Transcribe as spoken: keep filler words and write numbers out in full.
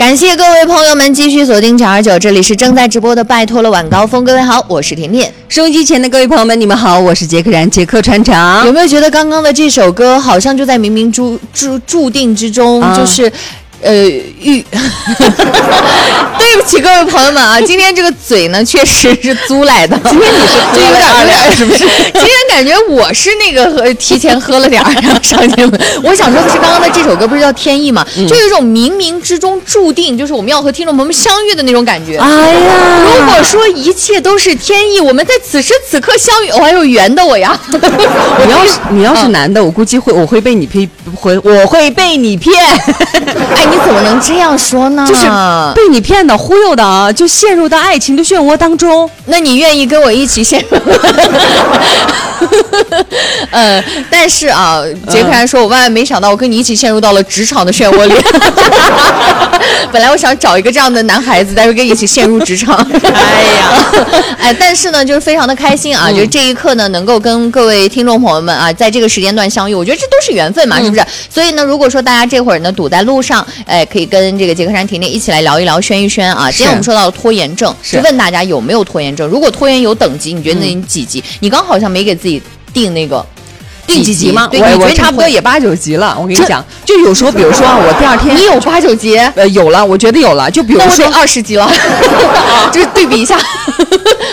感谢各位朋友们继续锁定九二九，这里是正在直播的拜托了晚高峰。各位好，我是甜甜。 收音机前的各位朋友们，你们好，我是杰克然杰克船长。 有没有觉得刚刚的这首歌好像就在冥冥注注注定之中，啊、就是。呃，预对不起各位朋友们啊，今天这个嘴呢确实是租来的， 今天你是就有点有点是不是？今天感觉我是那个喝提前喝了点儿，然后上节目。我想说的是，刚刚的这首歌不是叫《天意》吗？嗯、就有一种冥冥之中注定，就是我们要和听众朋友们相遇的那种感觉。 哎呀， 如果说一切都是天意，我们在此时此刻相遇，我还有缘的我呀。 你要是你要是男的，我估计会我会被你骗，会我会被你骗。 哎，你怎么能这样说呢？ 就是被你骗的、忽悠的啊，就陷入到爱情的漩涡当中。 那你愿意跟我一起陷入？呃，但是啊，杰克然说，我万万没想到，我跟你一起陷入到了职场的漩涡里。本来我想找一个这样的男孩子，但是跟你一起陷入职场。哎呀，哎，但是呢，就是非常的开心啊！嗯、就是这一刻呢，能够跟各位听众朋友们啊，在这个时间段相遇，我觉得这都是缘分嘛，嗯、是不是？所以呢，如果说大家这会儿呢堵在路上，哎，可以跟这个杰克山甜甜一起来聊一聊、宣一宣啊。今天我们说到了拖延症，是问大家有没有拖延症？如果拖延有等级，你觉得你几级？嗯、你刚好像没给自己定那个。 定几级吗？ 对， 我我差不多也八九级了。我跟你讲，就有时候，比如说啊，我第二天你有八九级？ 呃，有了，我觉得有了。就比如说二十级了，就是对比一下。